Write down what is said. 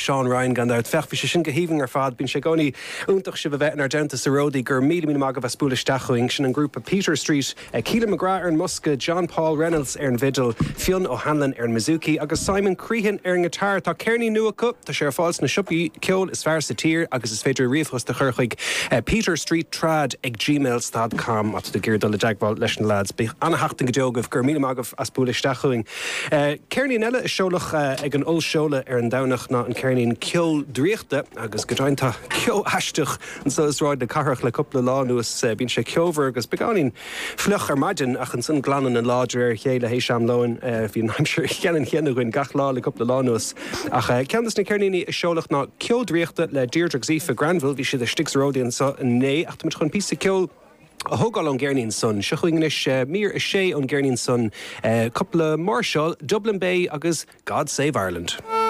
Sean Ryan gan uit fech fi sin gehíing fad bín sé goni úntaach se bheith an Argenta sa Rodi gur mí mag a spúla stachoing sin an grúpa Peter Street, Keelan McGrath ar an Musca, John Paul Reynolds ar an Vigil, Fionn O'Hanlon ar an Mizuki agus Simon Crehan ar an guitar. Tá Kearney nua cup tá sé fáils na siúpaí ceol is fear sa tír agus is féidir riomhchos de churchuig Peter Street trad ag gmails.com at de gur dola jagbal leis an lads be anhachting geogah gur mí mag a spúla stachoing. Kearney Nella is seolach ag an ol seola ar an dawnach na an Kearney ceol dríochta agus godrainta ceol aisteach an so is ráid na carach le coppla lá nuas bín sé ceover agus beganin fluch ar maidin ach an sun glanan an láidir ar chéile hééis am loin hín heimsir cheanan chéanana gach lá le coppla lá nuas ach ceannas na Kearney is seolach na ceol dríochta le Deirdre Zifa Granville hí si de Sticks Rodian sa né ach mit chun písa ceol a hogal an Gernin son, Shuchwingnish Mir a Shay on Gernin son, couple of Marshall, Dublin Bay, agus God Save Ireland.